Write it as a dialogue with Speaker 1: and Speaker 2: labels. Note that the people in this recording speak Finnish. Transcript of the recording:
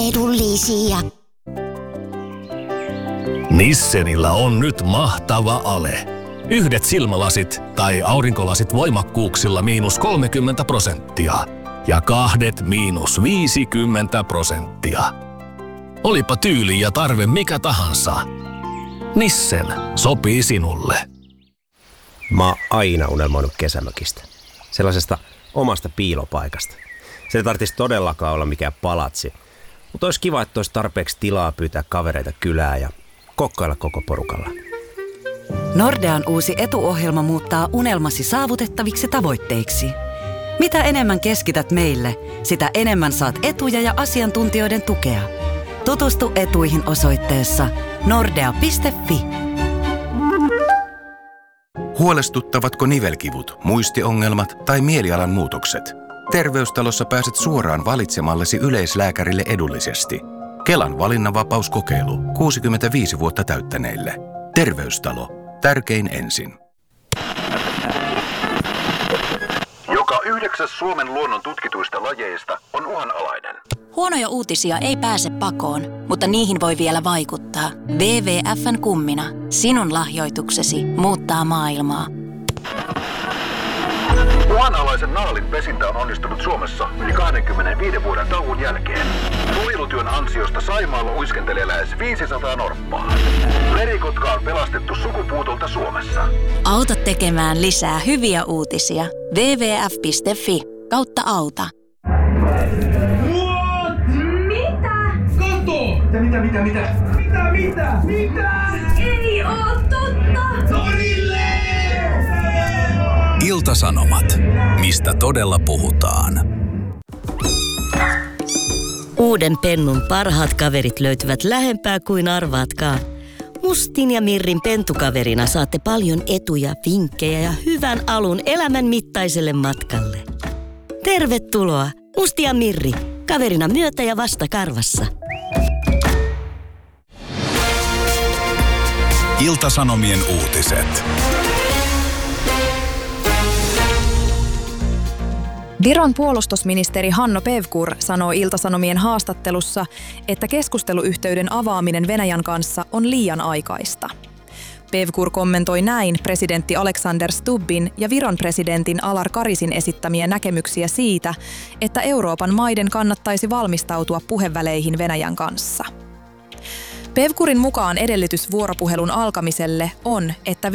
Speaker 1: Edullisia.
Speaker 2: Nissenillä on nyt mahtava ale. Yhdet silmälasit tai aurinkolasit voimakkuuksilla -30% ja kahdet -50%. Olipa tyyli ja tarve mikä tahansa. Nissen sopii sinulle.
Speaker 3: Mä oon aina unelmoinut kesämökistä. Sellaisesta omasta piilopaikasta. Se ei tarvitsisi todellakaan olla mikään palatsi. Mutta olisi kiva, että olisi tarpeeksi tilaa pyytää kavereita kylään ja kokkailla koko porukalla.
Speaker 4: Nordean uusi etuohjelma muuttaa unelmasi saavutettaviksi tavoitteiksi. Mitä enemmän keskität meille, sitä enemmän saat etuja ja asiantuntijoiden tukea. Tutustu etuihin osoitteessa nordea.fi.
Speaker 5: Huolestuttavatko nivelkivut, muistiongelmat tai mielialan muutokset? Terveystalossa pääset suoraan valitsemallesi yleislääkärille edullisesti. Kelan valinnanvapauskokeilu 65 vuotta täyttäneille. Terveystalo. Tärkein ensin.
Speaker 6: Joka 9. Suomen luonnon tutkituista lajeista on uhanalainen.
Speaker 7: Huonoja uutisia ei pääse pakoon, mutta niihin voi vielä vaikuttaa. WWF:n kummina. Sinun lahjoituksesi muuttaa maailmaa.
Speaker 6: Uhanalaisen naalin pesintä on onnistunut Suomessa yli 25 vuoden tauon jälkeen. Suojelutyön ansiosta Saimaalla uiskentelee lähes 500 norppaa. Merikotka on pelastettu sukupuutolta Suomessa.
Speaker 7: Auta tekemään lisää hyviä uutisia. wwf.fi/auta.
Speaker 8: Mitä? Ei oo totta! Torille!
Speaker 9: Ilta-Sanomat. Mistä todella puhutaan?
Speaker 10: Uuden pennun parhaat kaverit löytyvät lähempää kuin arvaatkaan. Mustin ja Mirrin pentukaverina saatte paljon etuja, vinkkejä ja hyvän alun elämän mittaiselle matkalle. Tervetuloa, Musti ja Mirri, kaverina myötä ja vastakarvassa.
Speaker 9: Ilta-Sanomien uutiset.
Speaker 11: Viron puolustusministeri Hanno Pevkur sanoo Ilta-Sanomien haastattelussa, että keskusteluyhteyden avaaminen Venäjän kanssa on liian aikaista. Pevkur kommentoi näin presidentti Alexander Stubbin ja Viron presidentin Alar Karisin esittämiä näkemyksiä siitä, että Euroopan maiden kannattaisi valmistautua puheväleihin Venäjän kanssa. Pevkurin mukaan edellytys vuoropuhelun alkamiselle on, että